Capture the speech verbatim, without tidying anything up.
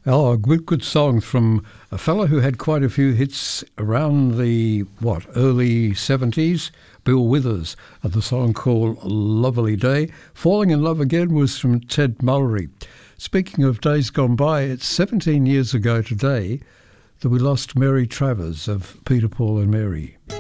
Oh, a good, good song from a fellow who had quite a few hits around the, what, early seventies, Bill Withers, and the song called Lovely Day. Falling in Love Again was from Ted Mulry. Speaking of days gone by, it's seventeen years ago today that we lost Mary Travers of Peter, Paul and Mary.